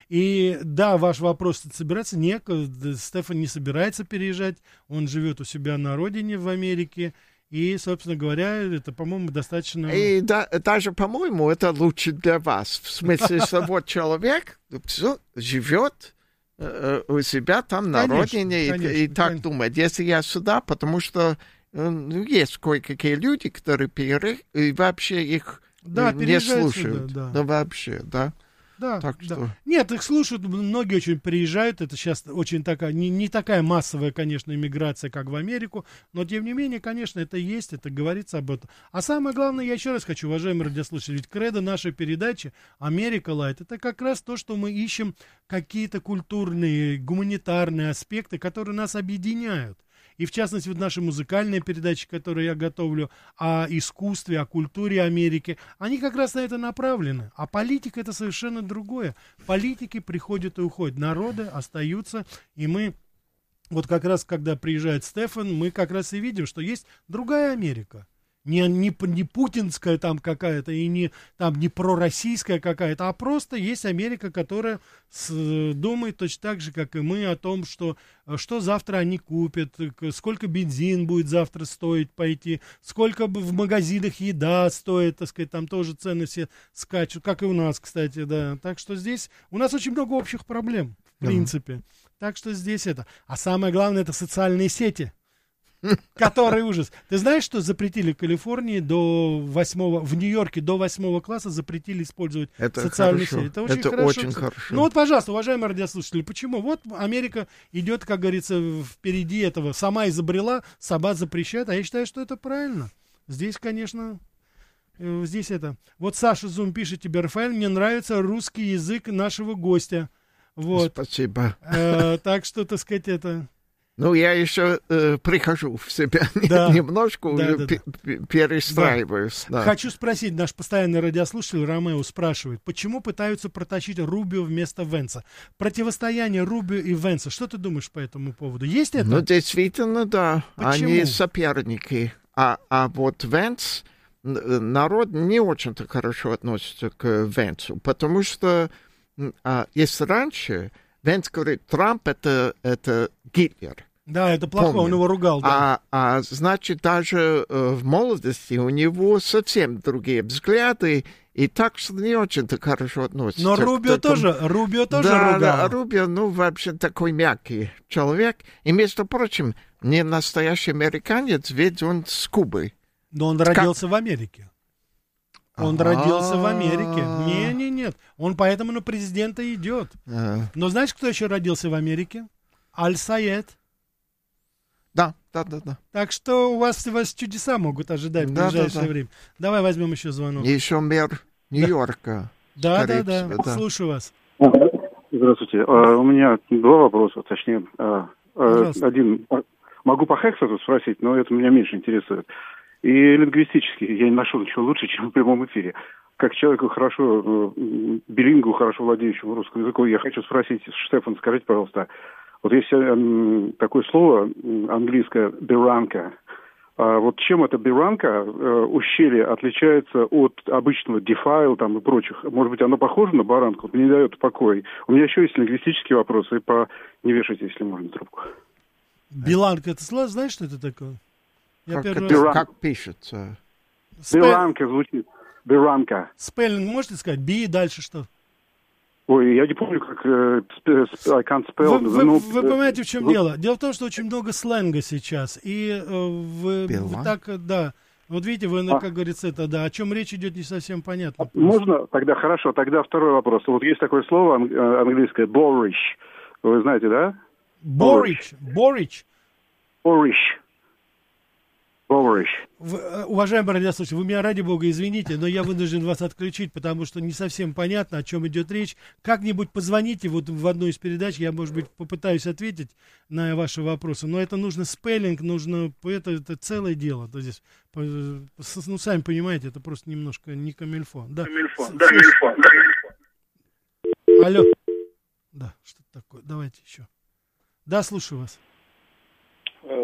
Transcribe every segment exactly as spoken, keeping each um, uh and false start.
И да, ваш вопрос собирается. Нет, Стефан не собирается переезжать. Он живет у себя на родине в Америке. И, собственно говоря, это, по-моему, достаточно... И да, даже, по-моему, это лучше для вас. В смысле, что вот человек живет у себя там на конечно, родине конечно, и, и так конечно. думает. Если я сюда, потому что ну, есть кое-какие люди, которые пере... и вообще их да, не слушают. Сюда, да. Да вообще, да. Да, так да. Что... Нет, их слушают, многие очень приезжают, это сейчас очень такая, не, не такая массовая, конечно, иммиграция, как в Америку, но, тем не менее, конечно, это есть, это говорится об этом. А самое главное, я еще раз хочу, уважаемые радиослушатели, ведь кредо нашей передачи «Америка Лайт» — это как раз то, что мы ищем какие-то культурные, гуманитарные аспекты, которые нас объединяют. И, в частности, вот наши музыкальные передачи, которые я готовлю, о искусстве, о культуре Америки, они как раз на это направлены. А политика — это совершенно другое. Политики приходят и уходят, народы остаются, и мы, вот как раз, когда приезжает Стефан, мы как раз и видим, что есть другая Америка. Не, не, не путинская там какая-то и не, там, не пророссийская какая-то, а просто есть Америка, которая с, думает точно так же, как и мы, о том, что, что завтра они купят, сколько бензин будет завтра стоить пойти, сколько в магазинах еда стоит, так сказать, там тоже цены все скачут, как и у нас, кстати, да. Так что здесь у нас очень много общих проблем, в принципе. Uh-huh. Так что здесь это. А самое главное, это социальные сети. Который ужас. Ты знаешь, что запретили в Калифорнии до восьмого, в Нью-Йорке до восьмого класса запретили использовать это социальные хорошо. сети. Это очень это хорошо. Очень хорошо. Ну вот, пожалуйста, уважаемые радиослушатели, почему? Вот Америка идет, как говорится, впереди этого. Сама изобрела, сама запрещает, а я считаю, что это правильно. Здесь, конечно, здесь это. Вот Саша Зум пишет тебе, Рафаэль, мне нравится русский язык нашего гостя. Вот. Спасибо. Э, так что, так сказать, это... Ну, я еще э, прихожу в себя да. немножко, да, уже да, п- да. перестраиваюсь. Да. Да. Хочу спросить, наш постоянный радиослушатель Ромео спрашивает, почему пытаются протащить Рубио вместо Венса? Противостояние Рубио и Венса, что ты думаешь по этому поводу? Есть это? Ну, действительно, да. Почему? Они соперники. А, а вот Венс, народ не очень-то хорошо относится к Венсу, потому что а, если раньше Венс говорит, Трамп это, это Гитлер. Да, это плохо, Помню. Он его ругал. Да. А, а значит, даже э, в молодости у него совсем другие взгляды, и так что не очень-то хорошо относится. Но Рубио такому... тоже, Рубио тоже да, ругал. Да, Рубио, ну, вообще такой мягкий человек. И, между прочим, не настоящий американец, ведь он с Кубы. Но он как... родился в Америке. Он А-а-а. родился в Америке. Не, не, нет. Он поэтому на президента идет. А-а-а. Но знаешь, кто еще родился в Америке? Аль-Саед. Да, да, да, да. Так что у вас, у вас чудеса могут ожидать в да, ближайшее да, да. время. Давай возьмем еще звонок. Еще мэр Нью-Йорка. Да, да, да, да. да. Слушаю вас. Здравствуйте. А, у меня два вопроса, точнее, а, один. Могу по Хексету спросить, но это меня меньше интересует. И лингвистически я не нашел ничего лучше, чем в прямом эфире. Как человеку хорошо, билингву, хорошо владеющему русскому языку, я хочу спросить, Штефан, скажите, пожалуйста, вот есть э, такое слово английское «беранка». А вот чем эта беранка, э, ущелье, отличается от обычного дефайл там, и прочих? Может быть, оно похоже на баранку? Не дает покоя. У меня еще есть лингвистические вопросы, и по... не вешайте, если можно, трубку. Беланка, ты знаешь, что это такое? Я как, раз... Беран... как пишется? Спел... Беранка звучит. Беранка. Спеллинг можете сказать? Би, дальше что? Ой, я не помню, как uh, I can't spell. Вы, вы, ну, вы понимаете, в чем ну... дело? Дело в том, что очень много сленга сейчас. И э, вы, вы так, да. Вот видите, вы, а. как говорится, это, да, о чем речь идет, не совсем понятно. А можно? Тогда хорошо. Тогда второй вопрос. Вот есть такое слово английское boorish. Вы знаете, да? Boorish. Boorish. Boorish. Boorish. Вы, уважаемый радиослушатель, вы меня, ради бога, извините, но я вынужден вас отключить, потому что не совсем понятно, о чем идет речь. Как-нибудь позвоните вот в одну из передач, я, может быть, попытаюсь ответить на ваши вопросы, но это нужно спеллинг, нужно, это, это целое дело. То здесь, ну, сами понимаете, это просто немножко не камильфо. Да, камильфо, да, камильфо, да, камильфо. Алло. Да, что-то такое, давайте еще. Да, слушаю вас.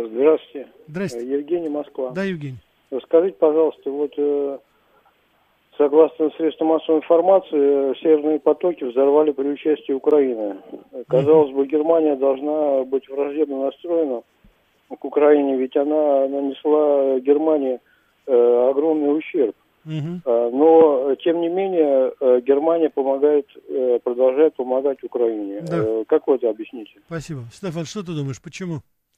Здравствуйте. Здравствуйте. Евгений, Москва. Да, Евгений. Скажите, пожалуйста, вот э, Согласно средствам массовой информации, северные потоки взорвали при участии Украины. Казалось бы, Германия должна быть враждебно настроена к Украине, ведь она нанесла Германии э, огромный ущерб. Uh-huh. Но, тем не менее, Германия помогает, продолжает помогать Украине. Да. Как вы это объясните? Спасибо. Стефан, что ты думаешь, почему?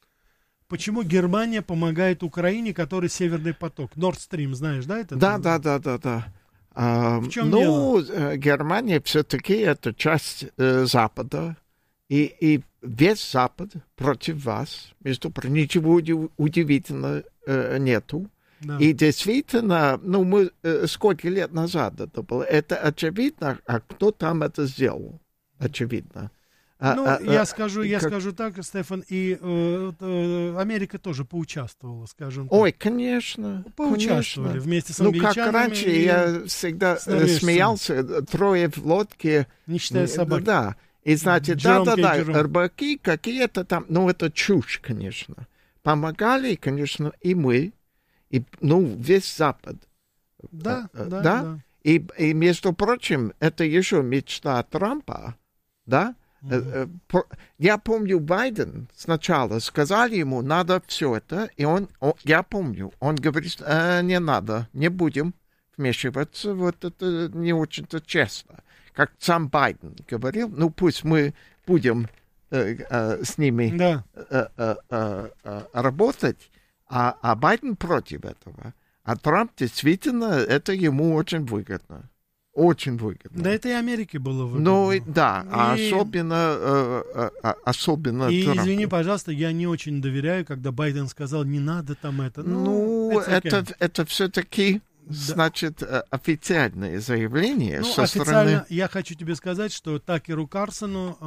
Почему Германия помогает Украине, который Северный поток? Nord Stream, знаешь, да? Это да, да, да, да, да. А, в чем ну, дело? Германия все-таки это часть э, Запада, и, и весь Запад против вас. Между прочим, ничего удивительного э, нету. Да. И действительно, ну, мы э, сколько лет назад это было, это очевидно, а кто там это сделал? Очевидно. Ну, а, я, а, скажу, я как... скажу так, Стефан, и э, э, Америка тоже поучаствовала, скажем так. Ой, конечно. Поучаствовали конечно. вместе с англичанами. англичанами. Ну, как раньше, я всегда смеялся, трое в лодке. Не считая собаки. Да. И, значит, да-да-да, рыбаки какие-то там, ну, это чушь, конечно. Помогали, конечно, и мы, и, ну, весь Запад. Да, да, да. да? И, и, между прочим, это еще мечта Трампа, да? Mm-hmm. Я помню, Байден сначала сказали ему, надо все это, и он, он я помню, он говорит, э, не надо, не будем вмешиваться, вот это не очень-то честно. Как сам Байден говорил, ну пусть мы будем э, э, с ними да. э, э, э, э, работать, а, а Байден против этого. А Трамп действительно, это ему очень выгодно. Очень выгодно. Да это и Америке было выгодно. Ну, да, и... а особенно, э, э, особенно И, Трампу. извини, пожалуйста, я не очень доверяю, когда Байден сказал, не надо там это. Ну, ну это, это, это все-таки, да. значит, официальное заявление ну, со официально стороны... я хочу тебе сказать, что Такеру Карлсону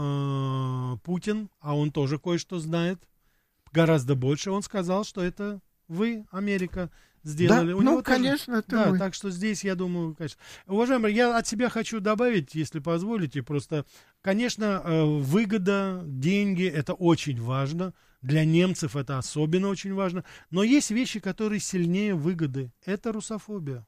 э, Путин, а он тоже кое-что знает, гораздо больше, он сказал, что это вы, Америка, сделали. Да, У ну, него конечно, тоже... это Да, мы. так что здесь, я думаю, конечно... Уважаемые, я от себя хочу добавить, если позволите, просто, конечно, выгода, деньги, это очень важно. Для немцев это особенно очень важно. Но есть вещи, которые сильнее выгоды. Это русофобия.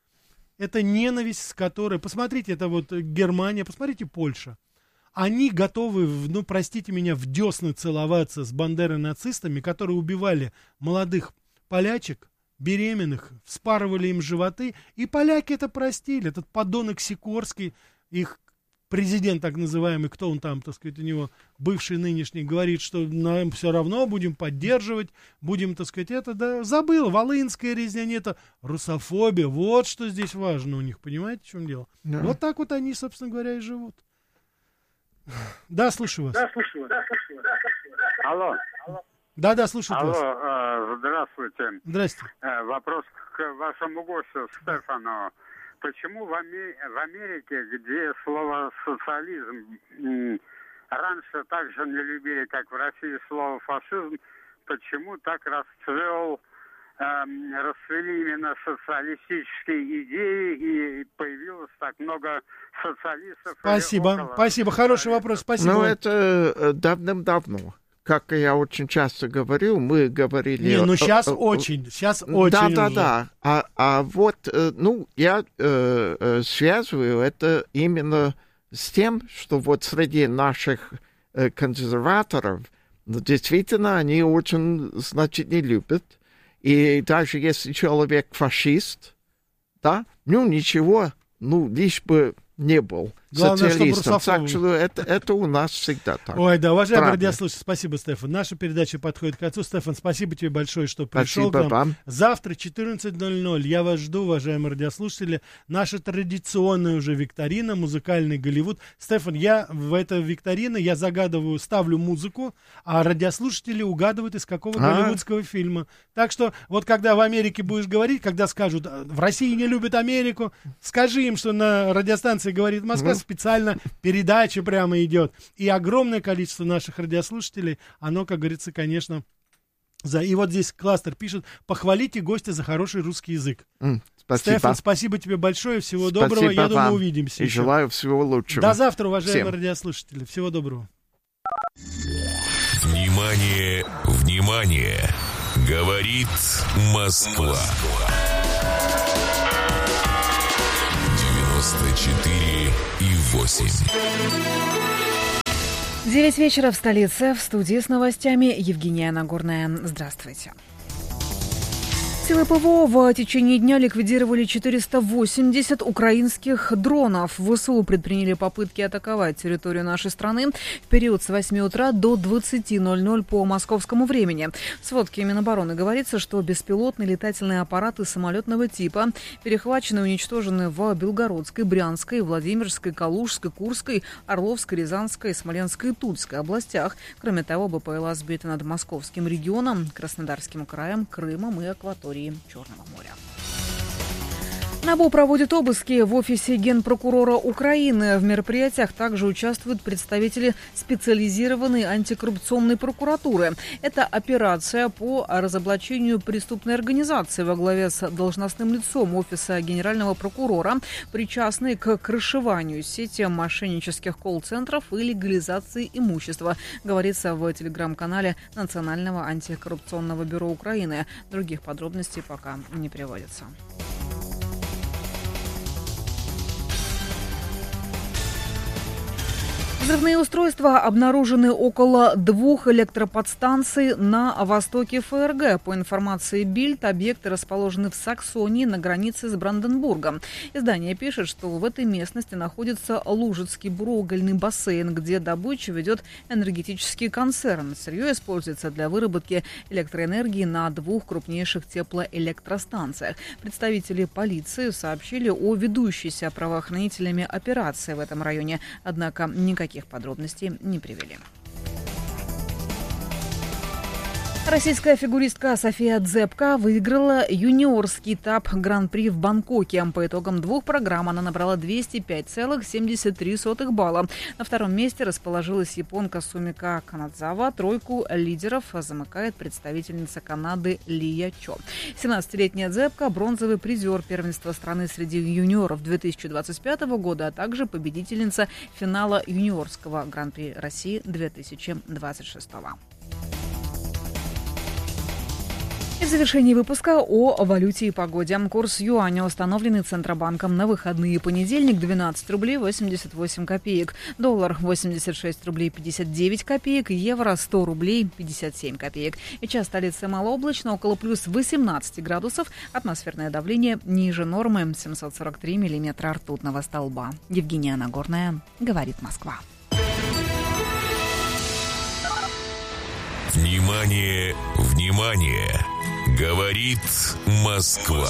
Это ненависть, с которой... Посмотрите, это вот Германия, посмотрите, Польша. Они готовы, ну, простите меня, в десны целоваться с бандеро-нацистами, которые убивали молодых полячек, беременных, вспарывали им животы, и поляки это простили. Этот подонок Сикорский, их президент так называемый, кто он там, так сказать, у него бывший, нынешний, говорит, что нам все равно будем поддерживать, будем, так сказать, это, да, забыл, волынская резня, не это, русофобия, вот что здесь важно у них, понимаете, в чем дело? Да. Вот так вот они, собственно говоря, и живут. Да, слушаю вас. Да, слушаю вас. Алло. Да, да, слушаю Алло, вас. Алло, здравствуйте. Здрасте. Вопрос к вашему гостю Стефану. Почему в, Ами- в Америке, где слово социализм м- раньше так же не любили, как в России слово фашизм, почему так расцвел, эм, расцвели именно социалистические идеи и появилось так много социалистов? Спасибо, спасибо, хороший вопрос, спасибо. Ну, это давным-давно. Как я очень часто говорил, мы говорили... Не, ну сейчас о, очень, сейчас очень Да, да, уже. да. А, а вот, ну, я э, э, связываю это именно с тем, что вот среди наших э, консерваторов, действительно, они очень, значит, не любят. И даже если человек фашист, да, ну, ничего, ну, лишь бы не был Главное, социалистом. Так что это, это у нас всегда так. Ой, да, уважаемые радиослушатели, спасибо, Стефан. Наша передача подходит к концу. Стефан, спасибо тебе большое, что пришел спасибо к нам. Вам. Завтра четырнадцать ноль ноль. Я вас жду, уважаемые радиослушатели. Наша традиционная уже викторина, музыкальный Голливуд. Стефан, я в этой викторине, я загадываю, ставлю музыку, а радиослушатели угадывают, из какого а? голливудского фильма. Так что, вот когда в Америке будешь говорить, когда скажут, в России не любят Америку, скажи им, что на радиостанции говорит Москва, mm-hmm. специально передача прямо идет. И огромное количество наших радиослушателей, оно, как говорится, конечно, за... И вот здесь Кластер пишет, похвалите гостя за хороший русский язык. Mm, спасибо. Стефан, спасибо тебе большое, всего спасибо доброго, я вам. думаю, увидимся. И еще. Желаю всего лучшего. До завтра, уважаемые Всем. радиослушатели, всего доброго. Внимание, внимание, говорит Москва. девяносто четыре и восемь. Девять вечера в столице. В студии с новостями Евгения Нагорная. Здравствуйте. Силы ПВО в течение дня ликвидировали четыреста восемьдесят украинских дронов. ВСУ предприняли попытки атаковать территорию нашей страны в период с восьми утра до двадцати ноль-ноль по московскому времени. В сводке Минобороны говорится, что беспилотные летательные аппараты самолетного типа перехвачены и уничтожены в Белгородской, Брянской, Владимирской, Калужской, Курской, Орловской, Рязанской, Смоленской и Тульской областях. Кроме того, БПЛА сбиты над Московским регионом, Краснодарским краем, Крымом и акваторией Черного моря. НАБУ проводит обыски в офисе Генпрокурора Украины. В мероприятиях также участвуют представители специализированной антикоррупционной прокуратуры. Это операция по разоблачению преступной организации во главе с должностным лицом офиса Генерального прокурора, причастной к крышеванию сети мошеннических колл-центров и легализации имущества, говорится в телеграм-канале Национального антикоррупционного бюро Украины. Других подробностей пока не приводится. Взрывные устройства обнаружены около двух электроподстанций на востоке ФРГ. По информации Бильд, объекты расположены в Саксонии на границе с Бранденбургом. Издание пишет, что в этой местности находится Лужицкий буроугольный бассейн, где добычу ведет энергетический концерн. Сырье используется для выработки электроэнергии на двух крупнейших теплоэлектростанциях. Представители полиции сообщили о ведущейся правоохранителями операции в этом районе, однако никаких подробностей не привели. Российская фигуристка София Дзепка выиграла юниорский этап Гран-при в Бангкоке. По итогам двух программ она набрала двести пять целых семьдесят три сотых балла. На втором месте расположилась японка Сумика Канадзава. Тройку лидеров замыкает представительница Канады Лия Чо. семнадцатилетняя Дзепка – бронзовый призер первенства страны среди юниоров две тысячи двадцать пятого года, а также победительница финала юниорского Гран-при России две тысячи двадцать шестого. И в завершении выпуска о валюте и погоде. Курс юаня, установленный Центробанком на выходные: понедельник двенадцать рублей восемьдесят восемь копеек, доллар восемьдесят шесть рублей пятьдесят девять копеек, евро сто рублей пятьдесят семь копеек. И час столицы малооблачно, около плюс восемнадцать градусов, атмосферное давление ниже нормы семьсот сорок три миллиметра ртутного столба. Евгения Нагорная, говорит Москва. Внимание, внимание! Говорит Москва.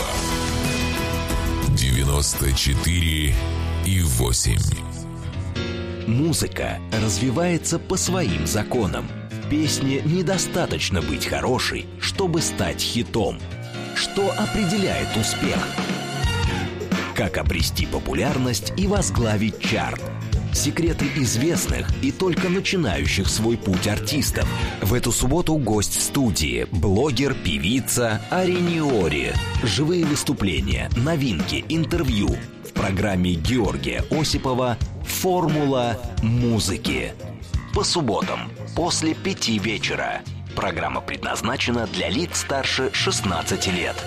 девяносто четыре и восемь. Музыка развивается по своим законам. В песне недостаточно быть хорошей, чтобы стать хитом. Что определяет успех? Как обрести популярность и возглавить чарт? Секреты известных и только начинающих свой путь артистов. В эту субботу гость в студии – блогер, певица Ариниори. Живые выступления, новинки, интервью в программе Георгия Осипова «Формула музыки». По субботам после пяти вечера. Программа предназначена для лиц старше шестнадцати лет.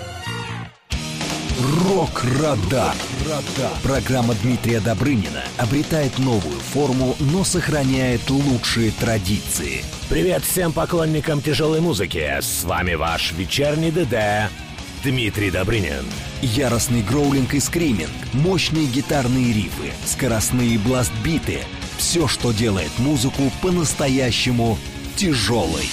Рок-радар. Программа Дмитрия Добрынина обретает новую форму, но сохраняет лучшие традиции. Привет всем поклонникам тяжелой музыки. С вами ваш вечерний ДД Дмитрий Добрынин. Яростный гроулинг и скриминг, мощные гитарные рифы, скоростные бласт-биты. Все, что делает музыку по-настоящему тяжелой.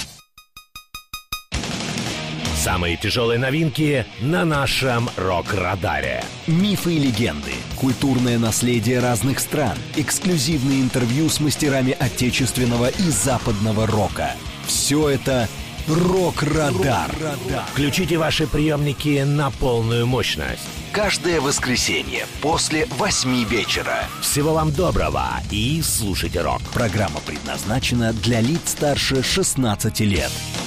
Самые тяжелые новинки на нашем рок-радаре. Мифы и легенды, культурное наследие разных стран, эксклюзивные интервью с мастерами отечественного и западного рока. Все это рок-радар. Включите ваши приемники на полную мощность. Каждое воскресенье после восьми вечера. Всего вам доброго и слушайте рок. Программа предназначена для лиц старше шестнадцати лет.